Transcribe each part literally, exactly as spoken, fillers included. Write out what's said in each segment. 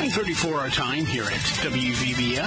nine thirty-four our time here at W V B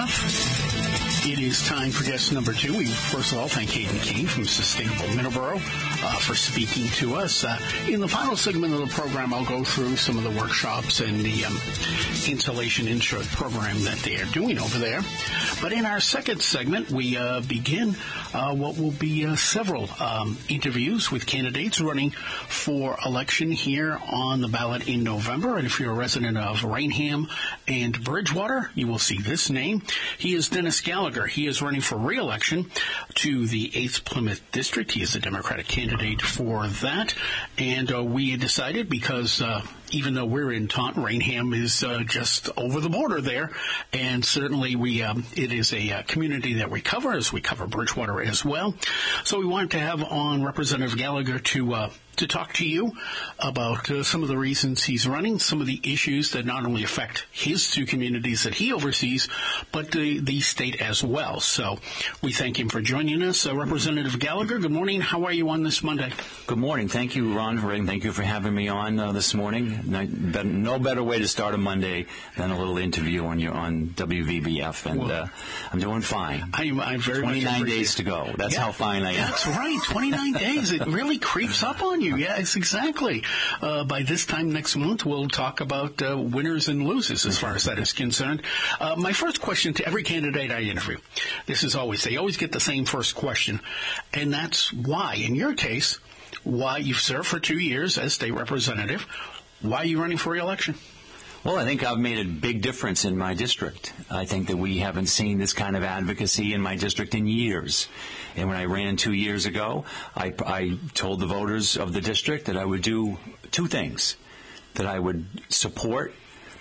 F. It is time for guest number two. We, first of all, thank Hayden King from Sustainable Middleborough uh, for speaking to us. Uh, in the final segment of the program, I'll go through some of the workshops and the um, insulation insurance program that they are doing over there. But in our second segment, we uh, begin uh, what will be uh, several um, interviews with candidates running for election here on the ballot in November. And if you're a resident of Rainham and Bridgewater, you will see this name. He is Dennis Gallagher. He is running for re-election to the eighth Plymouth District. He is a Democratic candidate for that. And uh, we decided, because uh, even though we're in Taunton, Rainham is uh, just over the border there. And certainly we um, it is a uh, community that we cover, as we cover Bridgewater as well. So we wanted to have on Representative Gallagher to uh, to talk to you about uh, some of the reasons he's running, some of the issues that not only affect his two communities that he oversees, but the, the state as well. So we thank him for joining us. Uh, Representative Gallagher, good morning. How are you on this Monday? Good morning. Thank you, Ron, and thank you for having me on uh, this morning. No, no better way to start a Monday than a little interview on your on W V B F, and well, uh, I'm doing fine. I'm, I'm very twenty-nine days to go. That's yeah, how fine I am. That's right. twenty-nine days. It really creeps up on you. Yes, exactly. Uh, by this time next month, we'll talk about uh, winners and losers as far as that is concerned. Uh, my first question to every candidate I interview, this is always, they always get the same first question, and that's why. In your case, why you've served for two years as state representative, why are you running for re-election? Well, I think I've made a big difference in my district. I think that we haven't seen this kind of advocacy in my district in years. And when I ran two years ago, I, I told the voters of the district that I would do two things, that I would support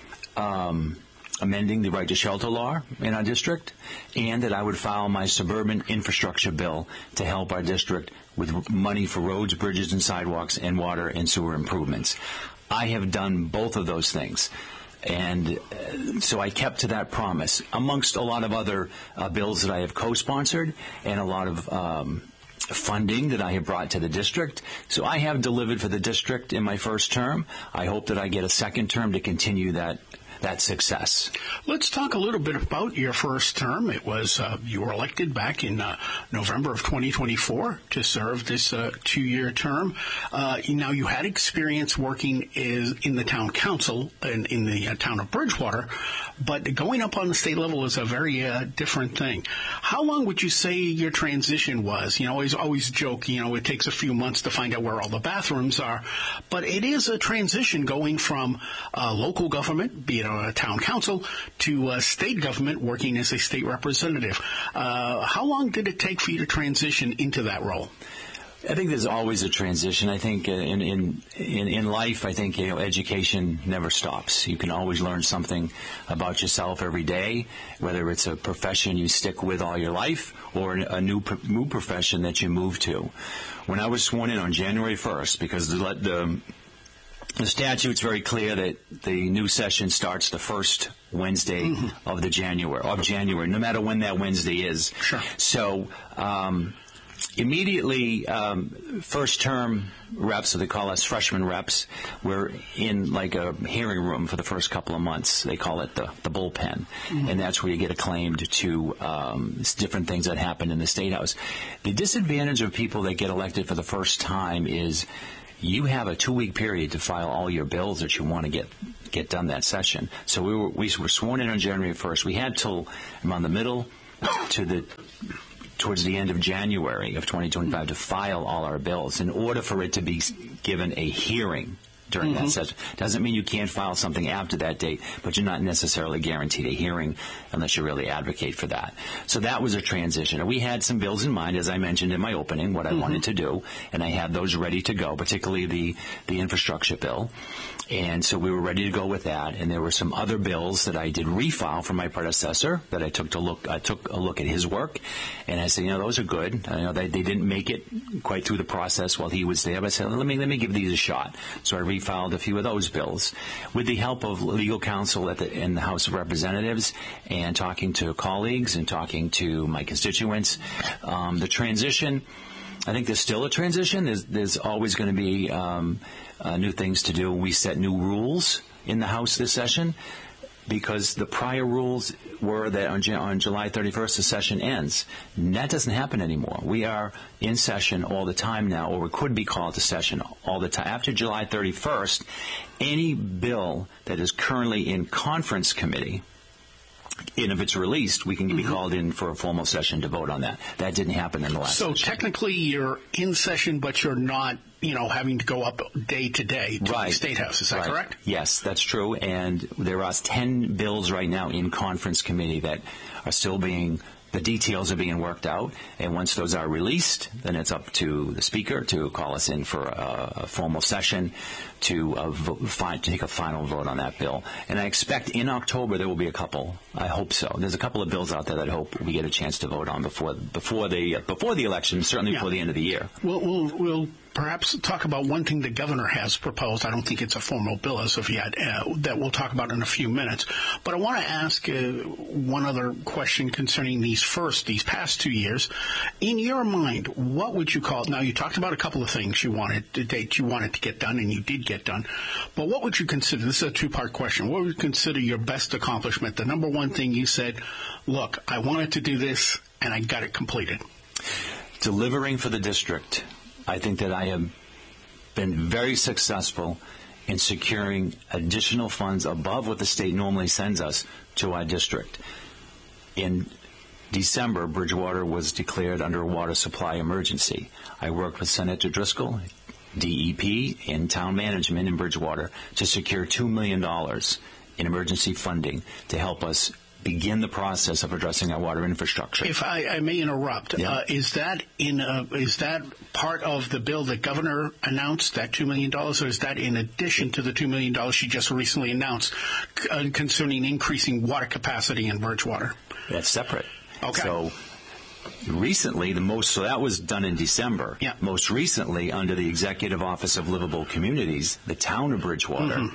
um, amending the right to shelter law in our district, and that I would file my suburban infrastructure bill to help our district with money for roads, bridges, and sidewalks, and water and sewer improvements. I have done both of those things, and uh, so I kept to that promise, amongst a lot of other uh, bills that I have co-sponsored and a lot of um, funding that I have brought to the district. So I have delivered for the district in my first term. I hope that I get a second term to continue that that success. Let's talk a little bit about your first term. It was uh, you were elected back in uh, November of twenty twenty-four to serve this uh, two-year term. Uh, now, you had experience working is, in the town council in, in the uh, town of Bridgewater, but going up on the state level is a very uh, different thing. How long would you say your transition was? You know, I always, always joke, you know, it takes a few months to find out where all the bathrooms are, but it is a transition going from uh, local government, be it a town council, to uh, state government working as a state representative. Uh, how long did it take for you to transition into that role? I think there's always a transition. I think uh, in, in in in life, I think you know education never stops. You can always learn something about yourself every day, whether it's a profession you stick with all your life or a new new profession that you move to. When I was sworn in on January first, because the, the The statute's very clear that the new session starts the first Wednesday mm-hmm. of the January of January, no matter when that Wednesday is. Sure. So um, immediately, um, first term reps, so they call us freshman reps, we're in like a hearing room for the first couple of months. They call it the, the bullpen, mm-hmm. and that's where you get acclaimed to um, different things that happen in the State House. The disadvantage of people that get elected for the first time is you have a two-week period to file all your bills that you want to get get done that session. So we were we were sworn in on January first. We had till around the middle to the towards the end of January of twenty twenty-five to file all our bills in order for it to be given a hearing during mm-hmm. that session. Doesn't mean you can't file something after that date, but you're not necessarily guaranteed a hearing unless you really advocate for that. So that was a transition. We had some bills in mind, as I mentioned in my opening, what I mm-hmm. wanted to do, and I had those ready to go, particularly the, the infrastructure bill. And so we were ready to go with that. And there were some other bills that I did refile from my predecessor that I took to look. I took a look at his work, and I said, you know, those are good. I know they, they didn't make it quite through the process while he was there, but I said, let me let me give these a shot. So I refiled a few of those bills with the help of legal counsel at the, in the House of Representatives, and talking to colleagues and talking to my constituents. Um, the transition, I think there's still a transition. There's, there's always going to be um, uh, new things to do. We set new rules in the House this session. because the prior rules were that on, on July thirty-first the session ends. And that doesn't happen anymore. We are in session all the time now, or we could be called to session all the time. After July thirty-first, any bill that is currently in conference committee, and if it's released, we can be mm-hmm. called in for a formal session to vote on that. That didn't happen in the last So session. Technically you're in session, but you're not, you know, having to go up day to day to right. the State House. Is that right. correct? Yes, that's true. And there are ten bills right now in conference committee that are still being, the details are being worked out. And once those are released, then it's up to the Speaker to call us in for a, a formal session to, uh, vote, find, to take a final vote on that bill. And I expect in October there will be a couple. I hope so. There's a couple of bills out there that I hope we get a chance to vote on before before the before the election, certainly yeah. before the end of the year. We'll, we'll, we'll perhaps talk about one thing the governor has proposed. I don't think it's a formal bill as of yet, uh, that we'll talk about in a few minutes. But I want to ask uh, one other question concerning these first, these past two years. In your mind, what would you call, now you talked about a couple of things you wanted, the date you wanted to get done, and you did get done. But what would you consider, this is a two-part question, what would you consider your best accomplishment? The number one thing you said, look, I wanted to do this, and I got it completed. Delivering for the district. I think that I have been very successful in securing additional funds above what the state normally sends us to our district. In December, Bridgewater was declared under a water supply emergency. I worked with Senator Driscoll, D E P, and town management in Bridgewater to secure two million dollars in emergency funding to help us begin the process of addressing our water infrastructure. If I, I may interrupt, yeah. uh, is that in a, is that part of the bill the governor announced, that two million dollars, or is that in addition to the two million dollars she just recently announced uh, concerning increasing water capacity in Bridgewater? That's separate. Okay. So recently, the most so that was done in December. Yeah. Most recently, under the Executive Office of Livable Communities, the town of Bridgewater mm-hmm.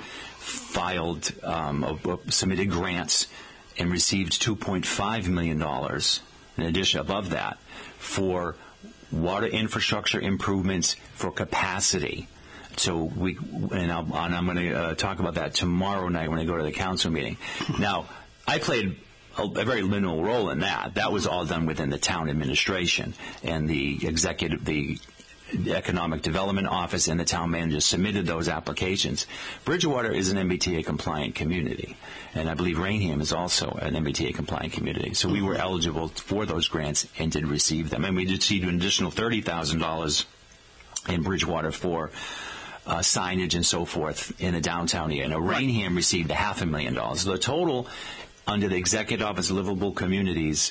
filed, um, a, a, submitted grants and received two point five million dollars in addition above that for water infrastructure improvements for capacity. So we and, I'll, and I'm going to uh, talk about that tomorrow night when I go to the council meeting. Now, I played a, a very minimal role in that. That was all done within the town administration and the executive, the Economic Development Office and the town manager submitted those applications. Bridgewater is an M B T A compliant community, and I believe Rainham is also an M B T A compliant community. So we were eligible for those grants and did receive them. And we did receive an additional thirty thousand dollars in Bridgewater for uh, signage and so forth in the downtown area. Now, Rainham received a half a million dollars. So the total under the Executive Office of Livable Communities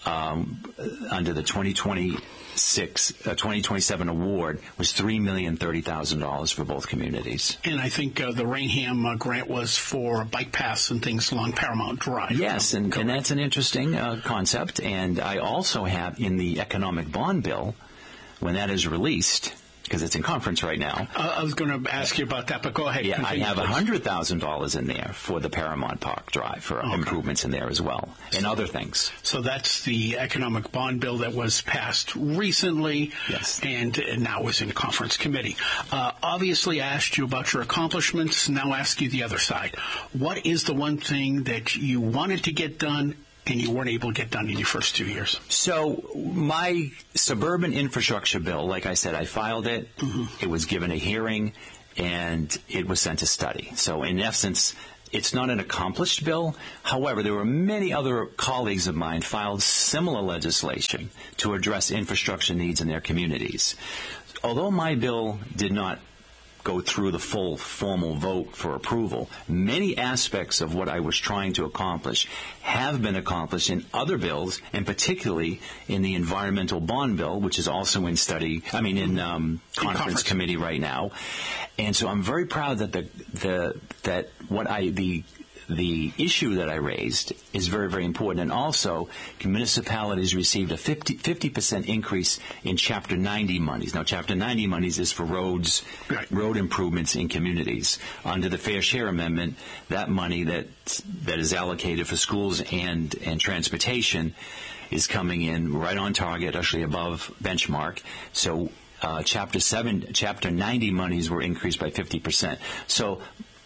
um, under the twenty twenty-six, uh, twenty twenty-seven award was three million thirty thousand dollars for both communities. And I think uh, the Rainham uh, grant was for bike paths and things along Paramount Drive. Yes, and, and that's an interesting uh, concept. And I also have in the economic bond bill, when that is released, because it's in conference right now. Uh, I was going to ask you about that, but go ahead. Yeah, continue, I have one hundred thousand dollars in there for the Paramount Park Drive, for okay. improvements in there as well, and so, other things. So that's the economic bond bill that was passed recently, yes. and, and now is in conference committee. Uh, obviously, I asked you about your accomplishments. Now I ask you the other side. What is the one thing that you wanted to get done and you weren't able to get done in your first two years? So my suburban infrastructure bill, like I said, I filed it. Mm-hmm. It was given a hearing, and it was sent to study. So in essence, it's not an accomplished bill. However, there were many other colleagues of mine filed similar legislation to address infrastructure needs in their communities. Although my bill did not go through the full formal vote for approval, many aspects of what I was trying to accomplish have been accomplished in other bills, and particularly in the environmental bond bill, which is also in study, I mean in um, conference, conference committee right now. And so I'm very proud that the the that what I the the issue that I raised is very, very important. And also, municipalities received a fifty percent increase in Chapter ninety monies. Now, Chapter ninety monies is for roads, right. road improvements in communities. Under the Fair Share Amendment, that money that that is allocated for schools and, and transportation is coming in right on target, actually above benchmark. So uh, Chapter seven, Chapter ninety monies were increased by fifty percent. So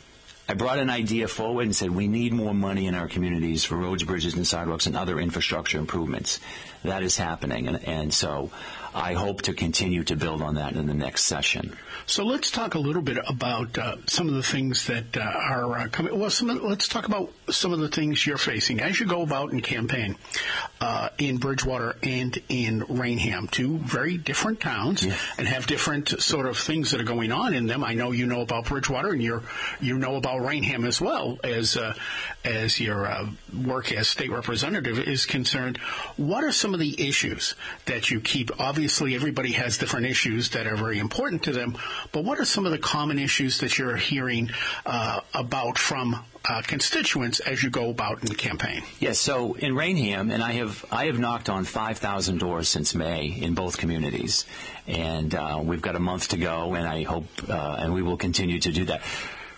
I brought an idea forward and said we need more money in our communities for roads, bridges, and sidewalks and other infrastructure improvements. That is happening, and, and so I hope to continue to build on that in the next session. So let's talk a little bit about uh, some of the things that uh, are uh, coming. Well, some of, let's talk about some of the things you're facing as you go about and campaign uh, in Bridgewater and in Rainham, two very different towns, yeah. and have different sort of things that are going on in them. I know you know about Bridgewater, and you you know about Rainham as well as uh, as your uh, work as state representative is concerned. What are some of the issues that you keep? Obviously, everybody has different issues that are very important to them. But what are some of the common issues that you're hearing uh, about from uh, constituents as you go about in the campaign? Yes, so in Rainham, and I have I have knocked on five thousand doors since May in both communities, and uh, we've got a month to go, and I hope, uh, and we will continue to do that.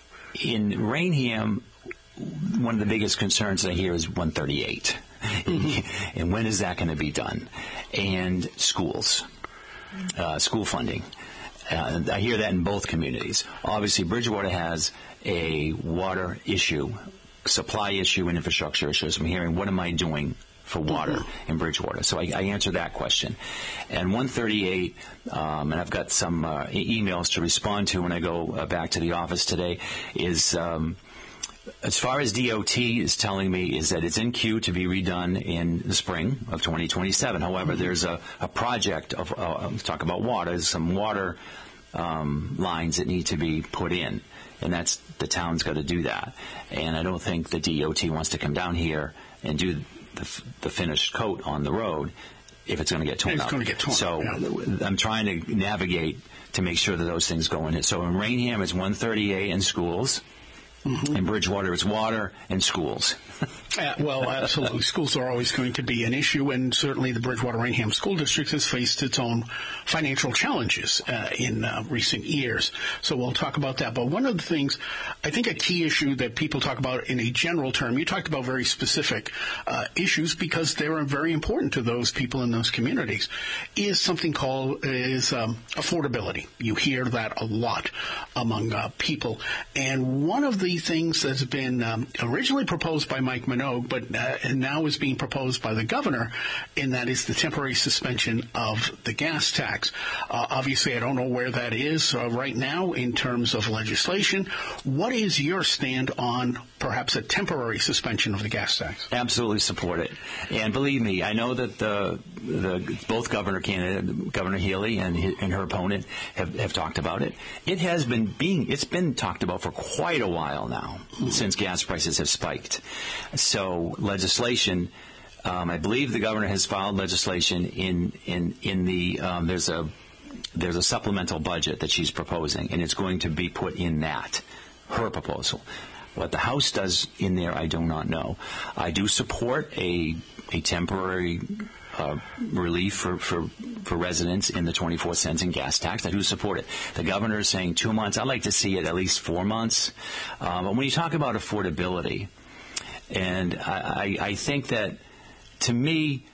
In Rainham, one of the biggest concerns I hear is one thirty-eight, mm-hmm. and when is that going to be done? And schools, uh, school funding. Uh, I hear that in both communities. Obviously, Bridgewater has a water issue, supply issue, and infrastructure issues. I'm hearing, what am I doing for water mm-hmm. in Bridgewater? So I, I answer that question. And one thirty-eight, um, and I've got some uh, e- emails to respond to when I go uh, back to the office today, is... Um, As far as D O T is telling me is that it's in queue to be redone in the spring of twenty twenty-seven. However, mm-hmm. there's a, a project of, uh, let's talk about water, there's some water um, lines that need to be put in, and that's the town's got to do that. And I don't think the D O T wants to come down here and do the, the finished coat on the road if it's going to get torn it's up. It's going to get torn. So yeah. I'm trying to navigate to make sure that those things go in. So in Rainham, it's one thirty-eight in schools. Mm-hmm. In Bridgewater, it's water and schools. uh, well, absolutely. Schools are always going to be an issue, and certainly the Bridgewater-Rainham School District has faced its own financial challenges uh, in uh, recent years. So we'll talk about that. But one of the things, I think a key issue that people talk about in a general term, you talked about very specific uh, issues because they're very important to those people in those communities, is something called is um, affordability. You hear that a lot among uh, people. And one of the things that's been um, originally proposed by Mike Minogue, but uh, now is being proposed by the governor, and that is the temporary suspension of the gas tax. Uh, obviously, I don't know where that is uh, right now in terms of legislation. What is your stand on perhaps a temporary suspension of the gas tax? Absolutely support it. And believe me, I know that the, the both governor candidate, Governor Healy and, his, and her opponent have, have talked about it. It has been being, it's been talked about for quite a while now, mm-hmm. since gas prices have spiked. So legislation, um, I believe the governor has filed legislation in in in the um, there's a there's a supplemental budget that she's proposing, and it's going to be put in that her proposal. What the House does in there, I do not know. I do support a a temporary uh, relief for, for, for residents in the twenty-four cents in gas tax. I do support it. The governor is saying two months. I'd like to see it at least four months. Um, but when you talk about affordability, and I, I, I think that, to me,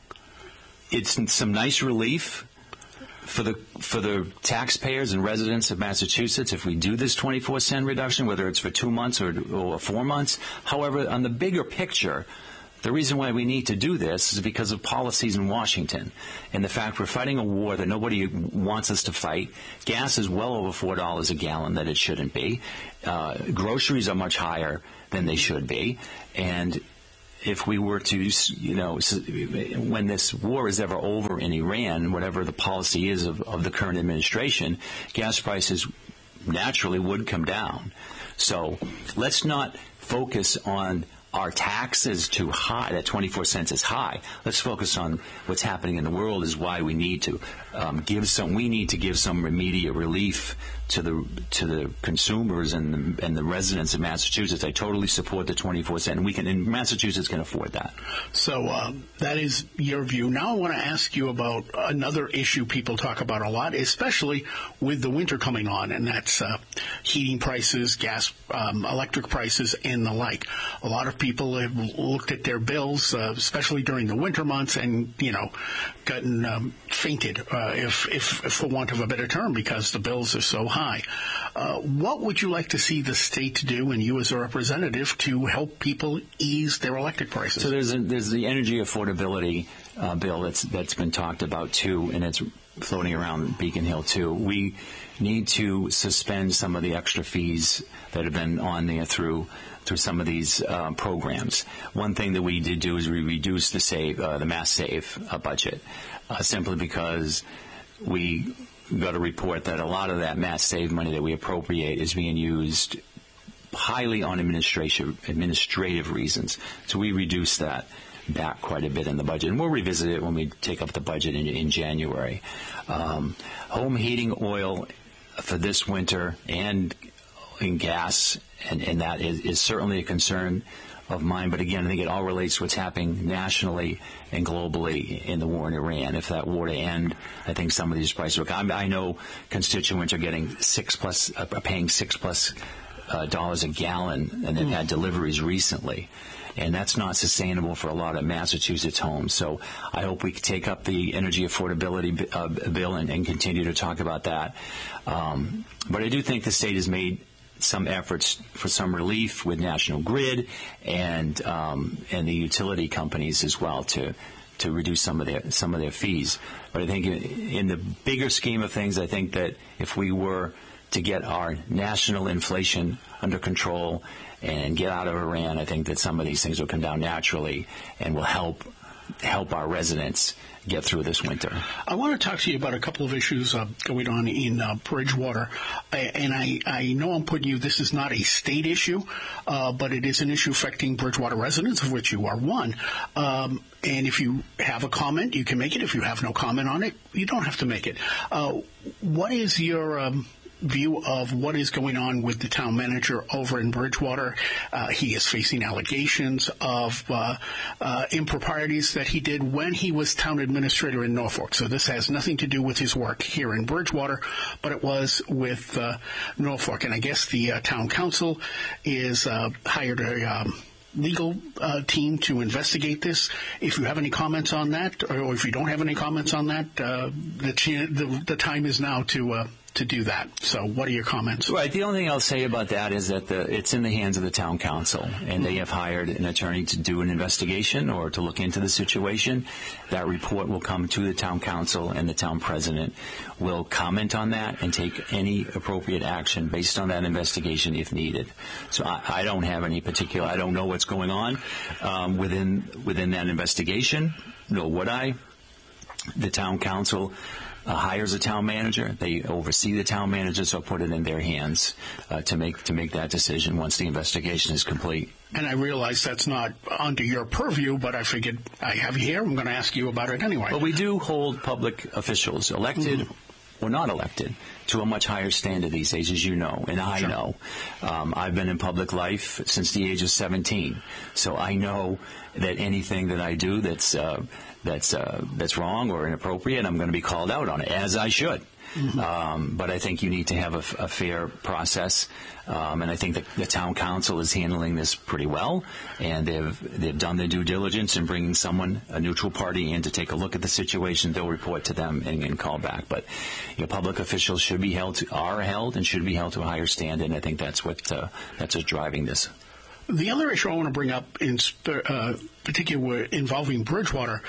it's some nice relief for the for the taxpayers and residents of Massachusetts if we do this twenty-four cent reduction, whether it's for two months or, or four months. However, on the bigger picture, the reason why we need to do this is because of policies in Washington and the fact we're fighting a war that nobody wants us to fight. Gas is well over four dollars a gallon that it shouldn't be. Uh, groceries are much higher than they should be. And if we were to, you know, when this war is ever over in Iran, whatever the policy is of, of the current administration, gas prices naturally would come down. So let's not focus on our taxes too high, that twenty-four cents is high. Let's focus on what's happening in the world is why we need to um, give some, we need to give some immediate relief to the to the consumers and the, and the residents of Massachusetts. I totally support the twenty-four cent, and we can, and Massachusetts can afford that. So um, that is your view. Now I want to ask you about another issue people talk about a lot, especially with the winter coming on, and that's uh, heating prices, gas, um, electric prices, and the like. A lot of people have looked at their bills, uh, especially during the winter months, and, you know, gotten um, fainted, uh, if, if, if for want of a better term, because the bills are so high. Uh, what would you like to see the state do, and you as a representative, to help people ease their electric prices? So there's a, there's the energy affordability uh, bill that's that's been talked about too, and it's floating around Beacon Hill too. We need to suspend some of the extra fees that have been on there through through some of these uh, programs. One thing that we did do is we reduced the save uh, the Mass Save uh, budget uh, simply because we got a report that a lot of that Mass Save money that we appropriate is being used highly on administration administrative reasons. So we reduced that back quite a bit in the budget, and we'll revisit it when we take up the budget in, in January. Um, home heating oil for this winter and in gas, and, and that is, is certainly a concern of mine. But again, I think it all relates to what's happening nationally and globally in the war in Iran. If that war to end, I think some of these prices look. I, I know constituents are getting six plus, uh, paying six plus uh, dollars a gallon, and they've had deliveries recently. And that's not sustainable for a lot of Massachusetts homes. So I hope we can take up the energy affordability uh, bill and, and continue to talk about that. Um, but I do think the state has made some efforts for some relief with National Grid and um, and the utility companies as well to to reduce some of their some of their fees. But I think in the bigger scheme of things, I think that if we were to get our national inflation under control and get out of Iran, I think that some of these things will come down naturally and will help help our residents get through this winter. I want to talk to you about a couple of issues uh, going on in uh, Bridgewater. I, and I, I know I'm putting you, this is not a state issue, uh, but it is an issue affecting Bridgewater residents, of which you are one. Um, and if you have a comment, you can make it. If you have no comment on it, you don't have to make it. Uh, what is your Um, view of what is going on with the town manager over in Bridgewater? Uh, he is facing allegations of uh, uh, improprieties that he did when he was town administrator in Norfolk. So this has nothing to do with his work here in Bridgewater, but it was with uh, Norfolk. And I guess the uh, town council is uh, hired a um, legal uh, team to investigate this. If you have any comments on that, or if you don't have any comments on that, uh, the, the the time is now to uh, to do that. So what are your comments? Right. The only thing I'll say about that is that the, it's in the hands of the town council, and they have hired an attorney to do an investigation or to look into the situation. That report will come to the town council, and the town president will comment on that and take any appropriate action based on that investigation if needed. So I, I don't have any particular, I don't know what's going on um, within within that investigation, nor would I. The town council Uh, hires a town manager. They oversee the town manager, so put it in their hands uh, to make to make that decision once the investigation is complete. And I realize that's not under your purview, but I figured I have you here. I'm going to ask you about it anyway. Well, we do hold public officials, elected mm-hmm. or not elected, to a much higher standard these days, as you know, and I sure. know. Um, I've been in public life since the age of seventeen, so I know that anything that I do that's uh, that's uh, that's wrong or inappropriate, I'm going to be called out on it, as I should. Mm-hmm. Um, but I think you need to have a, a fair process, um, and I think that the town council is handling this pretty well, and they've they've done their due diligence in bringing someone, a neutral party, in to take a look at the situation. They'll report to them and, and call back. But you know, public officials should be held to, are held and should be held to a higher standard, and I think that's what uh, that's what's driving this. The other issue I want to bring up, in uh, particular involving Bridgewater,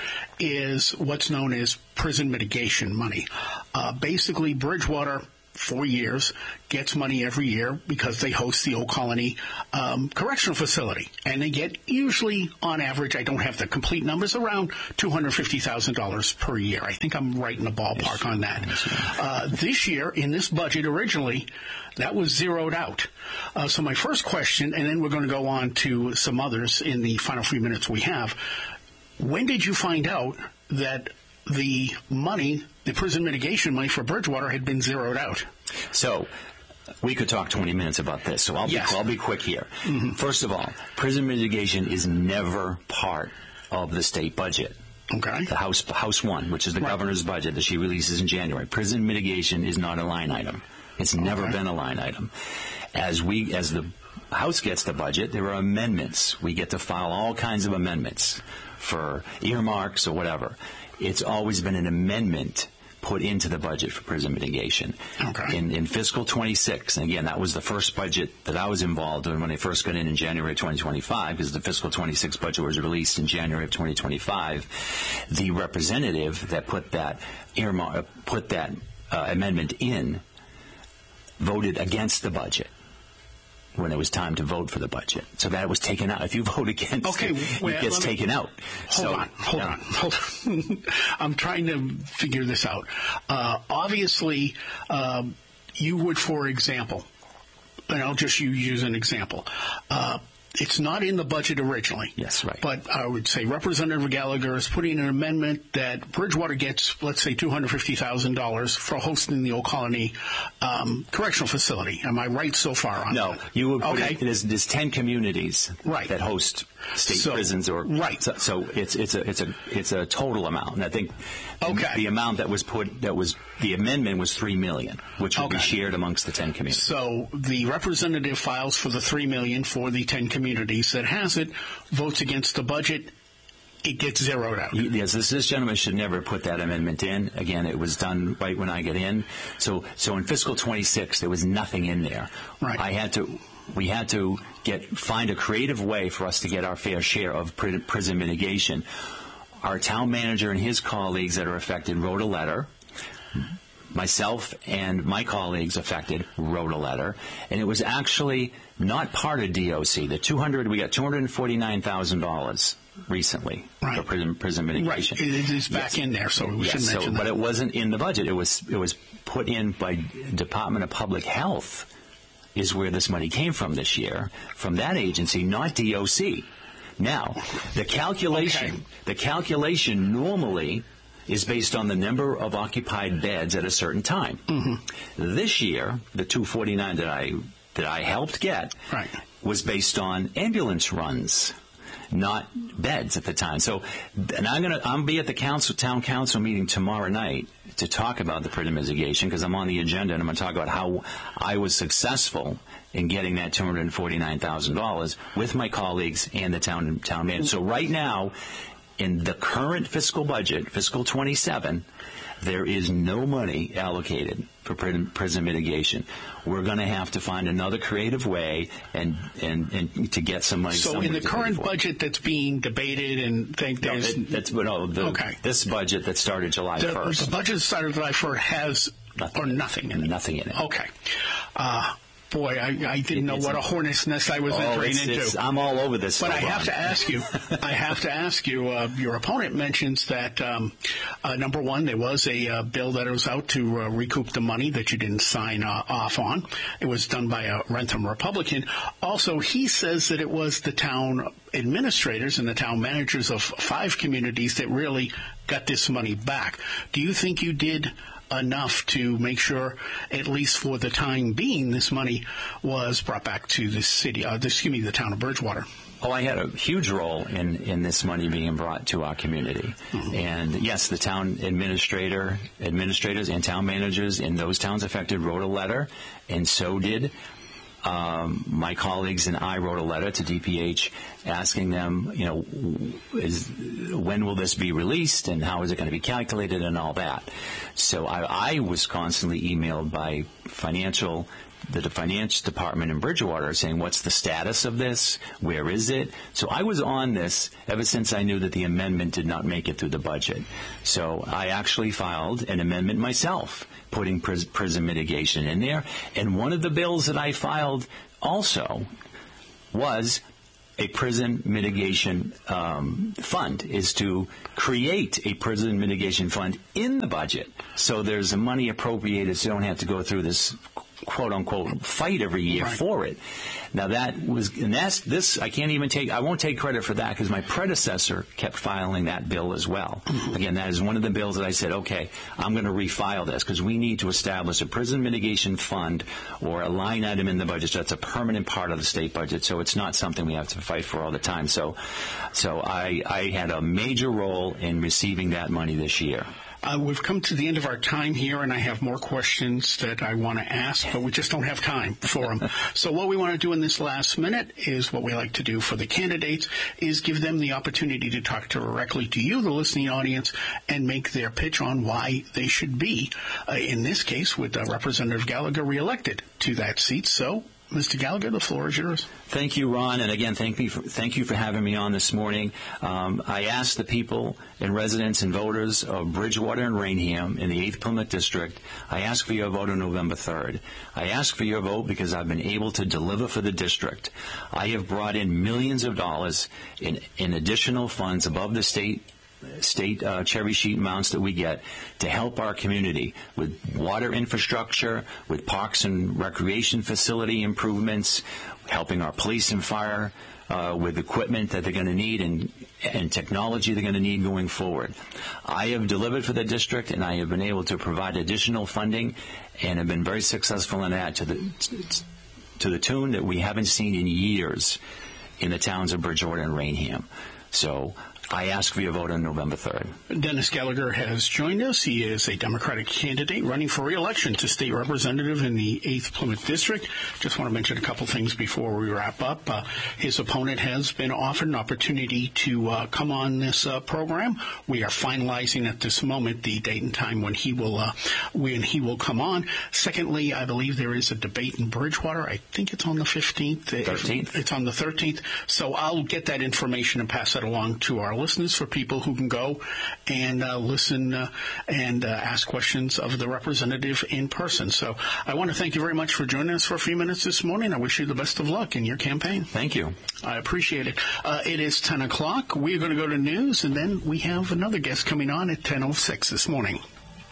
is what's known as prison mitigation money. Uh, basically, Bridgewater, for years, gets money every year because they host the Old Colony um, Correctional Facility. And they get usually, on average, I don't have the complete numbers, around two hundred fifty thousand dollars per year. I think I'm right in the ballpark on that. Uh, this year, in this budget originally, that was zeroed out. Uh, so my first question, and then we're going to go on to some others in the final few minutes we have. When did you find out that the money, the prison mitigation money for Bridgewater, had been zeroed out? So we could talk twenty minutes about this, so I'll be, yes. I'll be quick here. Mm-hmm. First of all, prison mitigation is never part of the state budget. Okay. The House House One, which is the right. governor's budget that she releases in January. Prison mitigation is not a line item. It's never Okay. been a line item. As we, as the House gets the budget, there are amendments. We get to file all kinds of amendments for earmarks or whatever. It's always been an amendment put into the budget for prison mitigation. Okay. In, in fiscal twenty-six, and again, that was the first budget that I was involved in when I first got in in January of twenty twenty-five, because the fiscal twenty-six budget was released in January of twenty twenty-five. The representative that put that earmark, put that uh, amendment in voted against the budget when it was time to vote for the budget. So that was taken out. If you vote against Okay, it, wait, it gets let me- taken out. Hold so, on, hold yeah. on, hold on. I'm trying to figure this out. Uh, obviously, um, you would, for example, and I'll just use, use an example. Uh, it's not in the budget originally. Yes, right. But I would say Representative Gallagher is putting an amendment that Bridgewater gets, let's say, two hundred fifty thousand dollars for hosting the Old Colony um, Correctional Facility. Am I right so far on No, that? you would put Okay. it, there's, there's ten communities Right. that host state So- prisons, or right. So, so it's it's a it's a it's a total amount, and I think Okay. the amount that was put that was the amendment was three million, which would be Okay. shared amongst the ten communities. So the representative files for the three million for the ten communities that has it, votes against the budget, it gets zeroed out. Yes, this, this gentleman should never put that amendment in. Again, it was done right when I get in. So, so in fiscal twenty-six, there was nothing in there. Right. I had to, we had to get find a creative way for us to get our fair share of pri- prison mitigation. Our town manager and his colleagues that are affected wrote a letter. Myself and my colleagues affected wrote a letter, and it was actually not part of D O C. The two hundred, we got two hundred forty-nine thousand dollars recently Right. for prison prison mitigation. Right, it is back in there, so we Yes, should so, mention but that. it wasn't in the budget. It was it was put in by Department of Public Health, is where this money came from this year, from that agency, not D O C. Now, the calculation, Okay. the calculation normally is based on the number of occupied beds at a certain time. Mm-hmm. This year, the two forty-nine that I that I helped get Right. was based on ambulance runs, not beds at the time. So, and I'm gonna I'm be at the council town council meeting tomorrow night to talk about the prison mitigation, because I'm on the agenda, and I'm going to talk about how I was successful in getting that two hundred forty-nine thousand dollars with my colleagues and the town town manager. So right now, in the current fiscal budget, fiscal twenty-seven, there is no money allocated for prison, prison mitigation. We're going to have to find another creative way and and, and to get some money. So somewhere in the to pay current for it. budget that's being debated and think No, there's it, that's no, the, Okay. this budget that started July the, first. the budget started July first has Nothing. or nothing in it. Nothing in it. Okay. Uh, boy, I, I didn't It- know it's what a- a hornet's nest I was Oh, entering it's, into. it's, I'm all over this. But I Ron. have to ask you, I have to ask you, uh, your opponent mentions that, um, uh, number one, there was a uh, bill that was out to uh, recoup the money that you didn't sign uh, off on. It was done by a Rentham Republican. Also, he says that it was the town administrators and the town managers of five communities that really got this money back. Do you think you did enough to make sure, at least for the time being, this money was brought back to the city, uh, excuse me, the town of Bridgewater? Oh, I had a huge role in, in this money being brought to our community. Mm-hmm. And yes, the town administrator, administrators and town managers in those towns affected wrote a letter, and so did um, my colleagues and I wrote a letter to D P H asking them, you know, is when will this be released and how is it going to be calculated and all that. So I, I was constantly emailed by financial the finance department in Bridgewater saying, what's the status of this? Where is it? So I was on this ever since I knew that the amendment did not make it through the budget. So I actually filed an amendment myself, putting pris- prison mitigation in there. And one of the bills that I filed also was a prison mitigation um, fund, is to create a prison mitigation fund in the budget. So there's the money appropriated so you don't have to go through this quote-unquote fight every year Right. for it. Now that was, and that's this, I can't even take, I won't take credit for that because my predecessor kept filing that bill as well. Mm-hmm. Again, that is one of the bills that I said, okay, I'm going to refile this because we need to establish a prison mitigation fund or a line item in the budget that's a permanent part of the state budget, so it's not something we have to fight for all the time. So, so I, I had a major role in receiving that money this year. Uh, we've come to the end of our time here, and I have more questions that I want to ask, but we just don't have time for them. So what we want to do in this last minute is what we like to do for the candidates, is give them the opportunity to talk directly to you, the listening audience, and make their pitch on why they should be, uh, in this case, with uh, Representative Gallagher reelected to that seat. So, Mister Gallagher, the floor is yours. Thank you, Ron. And again, thank, me for, thank you for having me on this morning. Um, I asked the people and residents and voters of Bridgewater and Rainham in the eighth Plymouth District, I ask for your vote on November third. I ask for your vote because I've been able to deliver for the district. I have brought in millions of dollars in, in additional funds above the state state uh, cherry sheet amounts that we get to help our community with water infrastructure, with parks and recreation facility improvements, helping our police and fire uh, with equipment that they're going to need and, and technology they're going to need going forward. I have delivered for the district, and I have been able to provide additional funding and have been very successful in that to the, to the tune that we haven't seen in years in the towns of Bridgewater and Rainham. So I ask for your vote on November third. Dennis Gallagher has joined us. He is a Democratic candidate running for re-election to state representative in the eighth Plymouth District. Just want to mention a couple things before we wrap up. Uh, his opponent has been offered an opportunity to uh, come on this uh, program. We are finalizing at this moment the date and time when he will uh, when he will come on. Secondly, I believe there is a debate in Bridgewater. I think it's on the fifteenth. thirteenth. It's on the thirteenth. So I'll get that information and pass that along to our listeners for people who can go and uh, listen uh, and uh, ask questions of the representative in person. So I want to thank you very much for joining us for a few minutes this morning. I wish you the best of luck in your campaign. Thank you. I appreciate it. Uh, it is ten o'clock. We're going to go to news, and then we have another guest coming on at ten oh six this morning.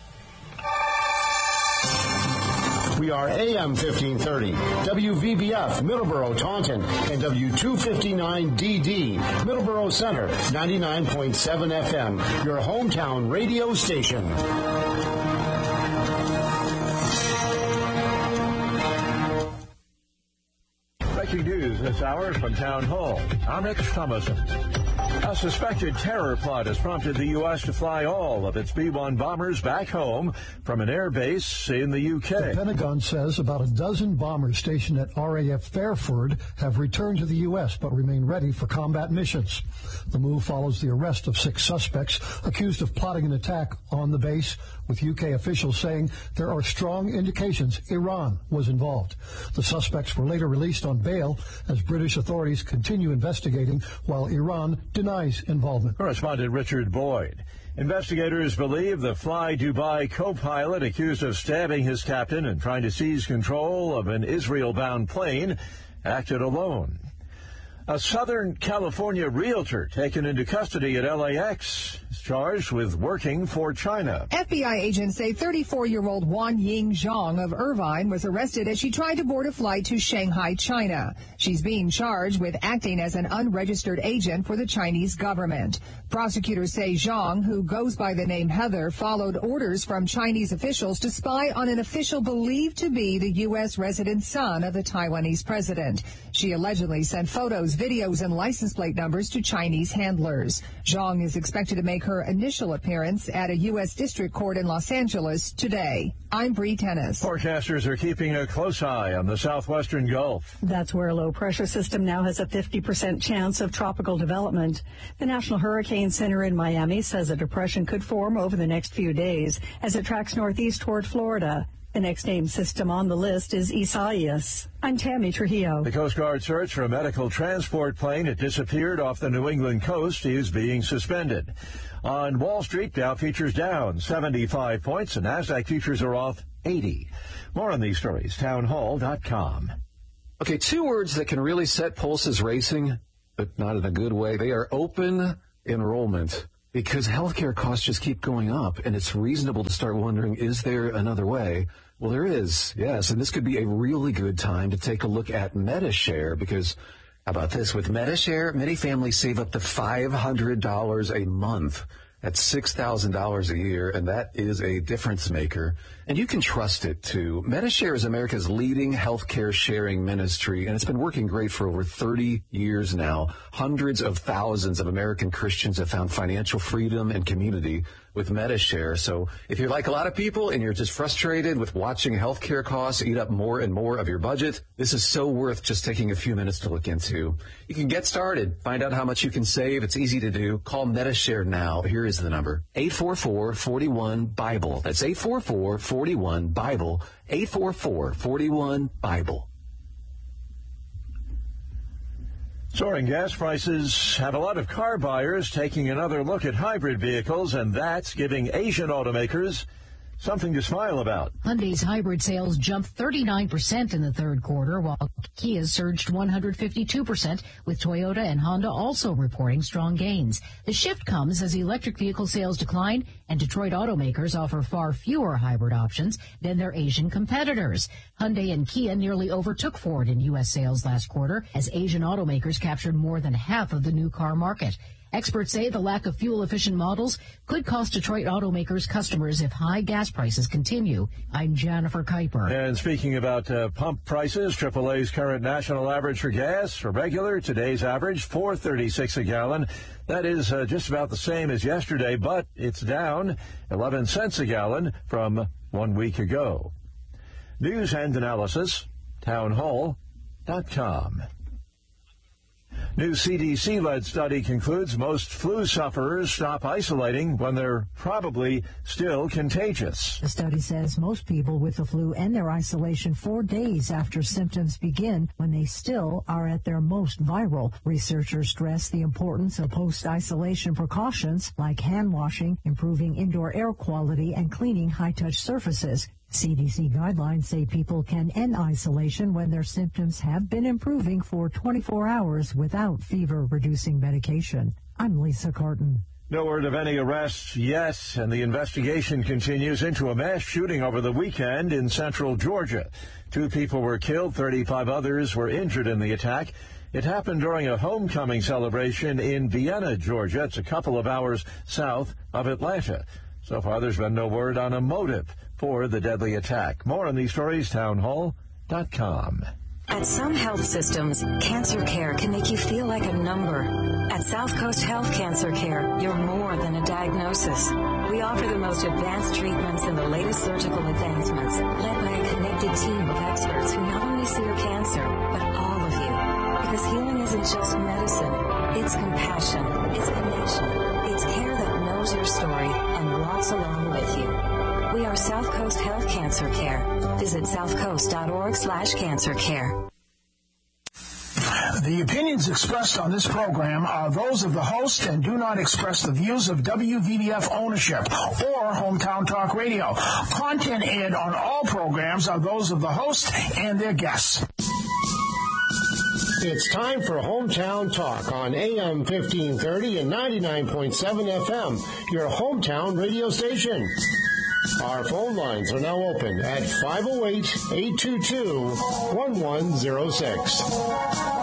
We are A M fifteen thirty, W V B F, Middleborough, Taunton, and W two fifty-nine D D, Middleborough Center, ninety-nine point seven F M, your hometown radio station. Breaking news this hour from Town Hall. I'm Rich Thomason. A suspected terror plot has prompted the U S to fly all of its B one bombers back home from an air base in the U K. The Pentagon says about a dozen bombers stationed at R A F Fairford have returned to the U S but remain ready for combat missions. The move follows the arrest of six suspects accused of plotting an attack on the base, with U K officials saying there are strong indications Iran was involved. The suspects were later released on bail as British authorities continue investigating while Iran denies involvement. Correspondent Richard Boyd. Investigators believe the Fly Dubai co-pilot accused of stabbing his captain and trying to seize control of an Israel-bound plane acted alone. A Southern California realtor taken into custody at L A X is charged with working for China. F B I agents say thirty-four-year-old Wan Ying Zhang of Irvine was arrested as she tried to board a flight to Shanghai, China. She's being charged with acting as an unregistered agent for the Chinese government. Prosecutors say Zhang, who goes by the name Heather, followed orders from Chinese officials to spy on an official believed to be the U S resident son of the Taiwanese president. She allegedly sent photos, videos, and license plate numbers to Chinese handlers. Zhang is expected to make her initial appearance at a U S district court in Los Angeles today. I'm Bree Tennis. Forecasters are keeping a close eye on the southwestern Gulf. That's where a low-pressure system now has a fifty percent chance of tropical development. The National Hurricane Center in Miami says a depression could form over the next few days as it tracks northeast toward Florida. The next named system on the list is Isaias. I'm Tammy Trujillo. The Coast Guard search for a medical transport plane that disappeared off the New England coast is being suspended. On Wall Street, Dow futures down seventy-five points and NASDAQ futures are off eighty. More on these stories, town hall dot com. Okay, two words that can really set pulses racing, but not in a good way. They are open enrollment. Because healthcare costs just keep going up, and it's reasonable to start wondering, is there another way? Well, there is, yes, and this could be a really good time to take a look at Medi-Share, because how about this? With Medi-Share, many families save up to five hundred dollars a month at six thousand dollars a year, and that is a difference maker. And you can trust it, too. Medishare is America's leading healthcare sharing ministry, and it's been working great for over thirty years now. Hundreds of thousands of American Christians have found financial freedom and community with Medishare. So if you're like a lot of people and you're just frustrated with watching healthcare costs eat up more and more of your budget, this is so worth just taking a few minutes to look into. You can get started. Find out how much you can save. It's easy to do. Call Medishare now. Here is the number. eight four four, four one, BIBLE. That's eight four four, four one, BIBLE. eight four four, four one, BIBLE. Soaring gas prices have a lot of car buyers taking another look at hybrid vehicles, and that's giving Asian automakers something to smile about. Hyundai's hybrid sales jumped thirty-nine percent in the third quarter, while Kia surged one hundred fifty-two percent, with Toyota and Honda also reporting strong gains. The shift comes as electric vehicle sales decline, and Detroit automakers offer far fewer hybrid options than their Asian competitors. Hyundai and Kia nearly overtook Ford in U S sales last quarter, as Asian automakers captured more than half of the new car market. Experts say the lack of fuel-efficient models could cost Detroit automakers customers if high gas prices continue. I'm Jennifer Kuiper. And speaking about uh, pump prices, triple A's current national average for gas, for regular, today's average, four thirty-six a gallon. That is uh, just about the same as yesterday, but it's down eleven cents a gallon from one week ago. News and analysis, town hall dot com. New C D C-led study concludes most flu sufferers stop isolating when they're probably still contagious. The study says most people with the flu end their isolation four days after symptoms begin, when they still are at their most viral. Researchers stress the importance of post-isolation precautions like hand washing, improving indoor air quality, and cleaning high-touch surfaces. C D C guidelines say people can end isolation when their symptoms have been improving for twenty-four hours without fever-reducing medication. I'm Lisa Carton. No word of any arrests yet, and the investigation continues into a mass shooting over the weekend in central Georgia. Two people were killed, thirty-five others were injured in the attack. It happened during a homecoming celebration in Vienna, Georgia. It's a couple of hours south of Atlanta. So far, there's been no word on a motive for the deadly attack. More on these stories, town hall dot com. At some health systems, cancer care can make you feel like a number. At South Coast Health Cancer Care, you're more than a diagnosis. We offer the most advanced treatments and the latest surgical advancements, led by a connected team of experts who not only see your cancer, but all of you. Because healing isn't just medicine, it's compassion, it's connection, it's care that knows your story and walks along with you. We are South Coast Health Cancer Care. Visit southcoast.org slash cancer care. The opinions expressed on this program are those of the host and do not express the views of W V B F ownership or Hometown Talk Radio. Content aired on all programs are those of the host and their guests. It's time for Hometown Talk on A M fifteen thirty and ninety-nine point seven F M, your hometown radio station. Our phone lines are now open at five oh eight, eight two two, one one oh six.